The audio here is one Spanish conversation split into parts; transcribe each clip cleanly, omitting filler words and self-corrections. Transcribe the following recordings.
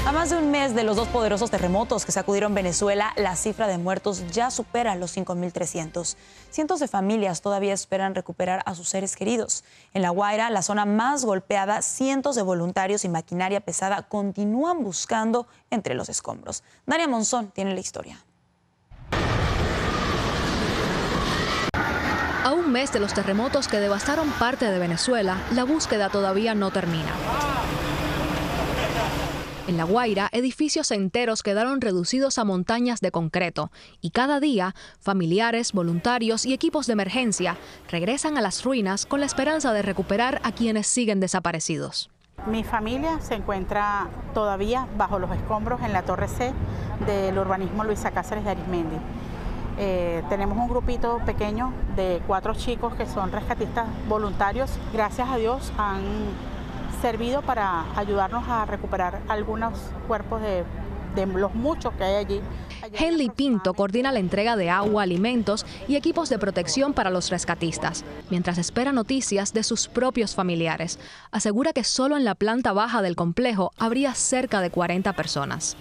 A más de un mes de los dos poderosos terremotos que sacudieron Venezuela, la cifra de muertos ya supera los 5.300. Cientos de familias todavía esperan recuperar a sus seres queridos. En La Guaira, la zona más golpeada, cientos de voluntarios y maquinaria pesada continúan buscando entre los escombros. Dania Monzón tiene la historia. A un mes de los terremotos que devastaron parte de Venezuela, la búsqueda todavía no termina. En La Guaira, edificios enteros quedaron reducidos a montañas de concreto y cada día, familiares, voluntarios y equipos de emergencia regresan a las ruinas con la esperanza de recuperar a quienes siguen desaparecidos. Mi familia se encuentra todavía bajo los escombros en la Torre C del urbanismo Luisa Cáceres de Arismendi. Tenemos un grupito pequeño de 4 chicos que son rescatistas voluntarios. Gracias a Dios han servido para ayudarnos a recuperar algunos cuerpos de los muchos que hay allí. Henley Pinto coordina la entrega de agua, alimentos y equipos de protección para los rescatistas, mientras espera noticias de sus propios familiares. Asegura que solo en la planta baja del complejo habría cerca de 40 personas.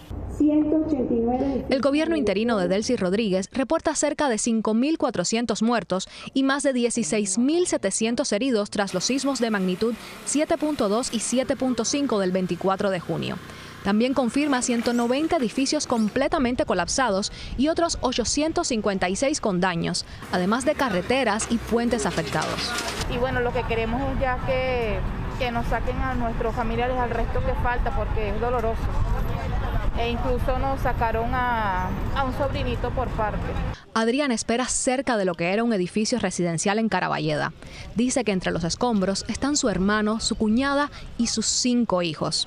189. El gobierno interino de Delcy Rodríguez reporta cerca de 5.400 muertos y más de 16.700 heridos tras los sismos de magnitud 7.2 y 7.5 del 24 de junio. También confirma 190 edificios completamente colapsados y otros 856 con daños, además de carreteras y puentes afectados. Y bueno, lo que queremos es ya que nos saquen a nuestros familiares al resto que falta, porque es doloroso. E incluso nos sacaron a un sobrinito por parte. Adrián espera cerca de lo que era un edificio residencial en Caraballeda. Dice que entre los escombros están su hermano, su cuñada y sus 5 hijos.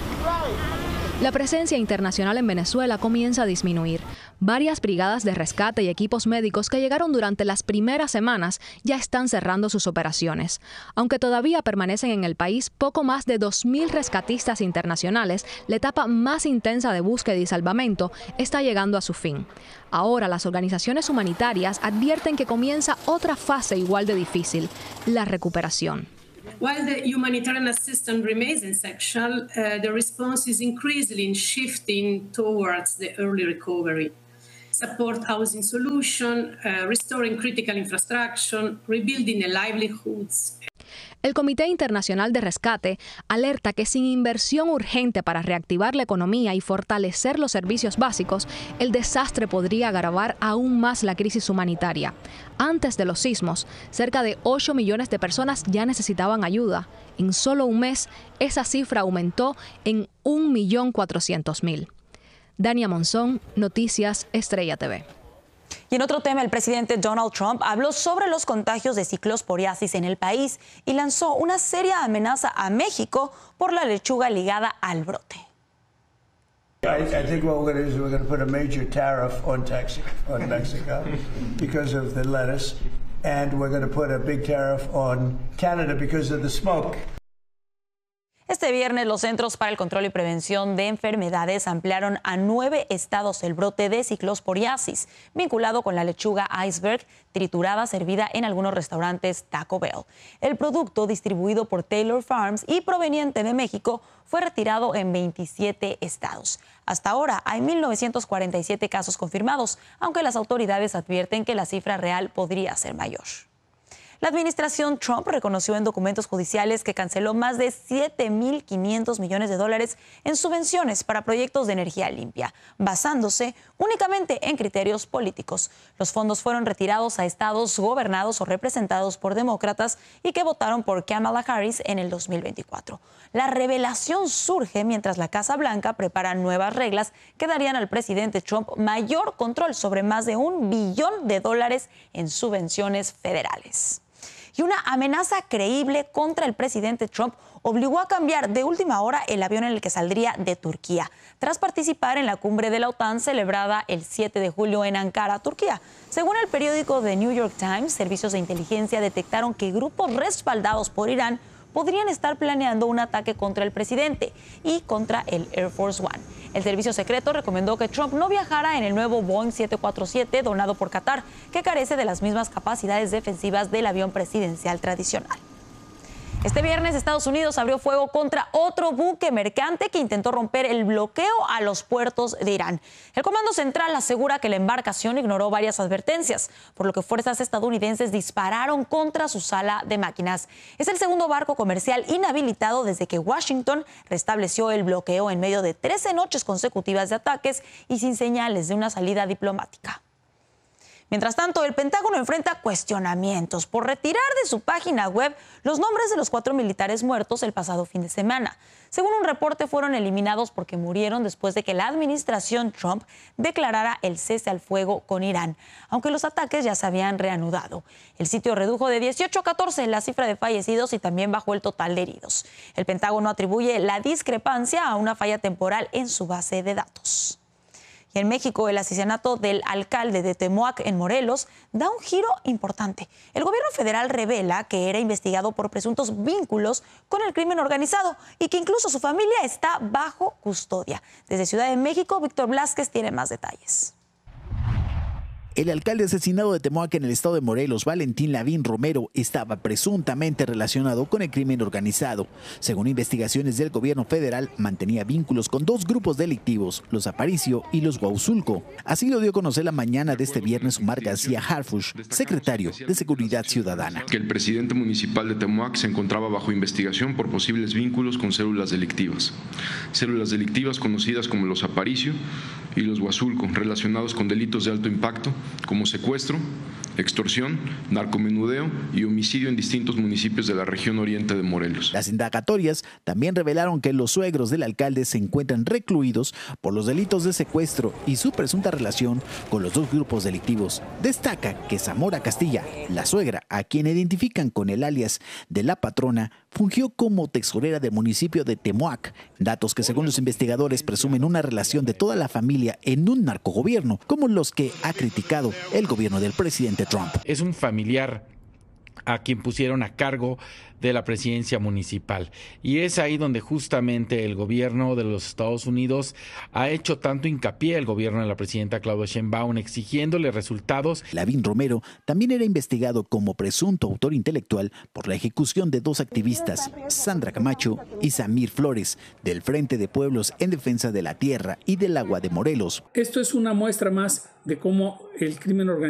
La presencia internacional en Venezuela comienza a disminuir. Varias brigadas de rescate y equipos médicos que llegaron durante las primeras semanas ya están cerrando sus operaciones. Aunque todavía permanecen en el país, poco más de 2.000 rescatistas internacionales, la etapa más intensa de búsqueda y salvamento está llegando a su fin. Ahora las organizaciones humanitarias advierten que comienza otra fase igual de difícil, la recuperación. While the humanitarian assistance remains essential, the response is increasingly shifting towards the early recovery. Support housing solution, restoring critical infrastructure, rebuilding the livelihoods. El Comité Internacional de Rescate alerta que sin inversión urgente para reactivar la economía y fortalecer los servicios básicos, el desastre podría agravar aún más la crisis humanitaria. Antes de los sismos, cerca de 8 millones de personas ya necesitaban ayuda. En solo un mes, esa cifra aumentó en 1.400.000. Dania Monzón, Noticias Estrella TV. Y en otro tema, el presidente Donald Trump habló sobre los contagios de ciclosporiasis en el país y lanzó una seria amenaza a México por la lechuga ligada al brote. I think what we're going to do is we're going to put a major tariff on Mexico because of the lettuce, and we're going to put a big tariff on Canada because of the smoke. Este viernes, los Centros para el Control y Prevención de Enfermedades ampliaron a 9 estados el brote de ciclosporiasis, vinculado con la lechuga iceberg triturada servida en algunos restaurantes Taco Bell. El producto, distribuido por Taylor Farms y proveniente de México, fue retirado en 27 estados. Hasta ahora hay 1.947 casos confirmados, aunque las autoridades advierten que la cifra real podría ser mayor. La administración Trump reconoció en documentos judiciales que canceló más de $7.500 millones en subvenciones para proyectos de energía limpia, basándose únicamente en criterios políticos. Los fondos fueron retirados a estados gobernados o representados por demócratas y que votaron por Kamala Harris en el 2024. La revelación surge mientras la Casa Blanca prepara nuevas reglas que darían al presidente Trump mayor control sobre más de $1 billón en subvenciones federales. Y una amenaza creíble contra el presidente Trump obligó a cambiar de última hora el avión en el que saldría de Turquía, tras participar en la cumbre de la OTAN celebrada el 7 de julio en Ankara, Turquía. Según el periódico The New York Times, servicios de inteligencia detectaron que grupos respaldados por Irán podrían estar planeando un ataque contra el presidente y contra el Air Force One. El servicio secreto recomendó que Trump no viajara en el nuevo Boeing 747 donado por Qatar, que carece de las mismas capacidades defensivas del avión presidencial tradicional. Este viernes Estados Unidos abrió fuego contra otro buque mercante que intentó romper el bloqueo a los puertos de Irán. El Comando Central asegura que la embarcación ignoró varias advertencias, por lo que fuerzas estadounidenses dispararon contra su sala de máquinas. Es el segundo barco comercial inhabilitado desde que Washington restableció el bloqueo en medio de 13 noches consecutivas de ataques y sin señales de una salida diplomática. Mientras tanto, el Pentágono enfrenta cuestionamientos por retirar de su página web los nombres de los 4 militares muertos el pasado fin de semana. Según un reporte, fueron eliminados porque murieron después de que la administración Trump declarara el cese al fuego con Irán, aunque los ataques ya se habían reanudado. El sitio redujo de 18 a 14 la cifra de fallecidos y también bajó el total de heridos. El Pentágono atribuye la discrepancia a una falla temporal en su base de datos. Y en México, el asesinato del alcalde de Temoac, en Morelos, da un giro importante. El gobierno federal revela que era investigado por presuntos vínculos con el crimen organizado y que incluso su familia está bajo custodia. Desde Ciudad de México, Víctor Blázquez tiene más detalles. El alcalde asesinado de Temoac en el estado de Morelos, Valentín Lavín Romero, estaba presuntamente relacionado con el crimen organizado. Según investigaciones del gobierno federal, mantenía vínculos con 2 grupos delictivos, los Aparicio y los Huazulco. Así lo dio a conocer la mañana de este viernes Omar García Harfuch, secretario de Seguridad Ciudadana. Que el presidente municipal de Temoac se encontraba bajo investigación por posibles vínculos con células delictivas. Células delictivas conocidas como los Aparicio y los Huazulco, relacionados con delitos de alto impacto como secuestro, extorsión, narcomenudeo y homicidio en distintos municipios de la región oriente de Morelos. Las indagatorias también revelaron que los suegros del alcalde se encuentran recluidos por los delitos de secuestro y su presunta relación con los 2 grupos delictivos. Destaca que Zamora Castilla, la suegra, a quien identifican con el alias de la patrona, fungió como tesorera del municipio de Temoac, datos que según los investigadores presumen una relación de toda la familia en un narcogobierno, como los que ha criticado el gobierno del presidente Trump. Es un familiar a quien pusieron a cargo de la presidencia municipal. Y es ahí donde justamente el gobierno de los Estados Unidos ha hecho tanto hincapié, el gobierno de la presidenta Claudia Sheinbaum, exigiéndole resultados. Lavín Romero también era investigado como presunto autor intelectual por la ejecución de 2 activistas, Sandra Camacho y Samir Flores, del Frente de Pueblos en Defensa de la Tierra y del Agua de Morelos. Esto es una muestra más de cómo el crimen organizado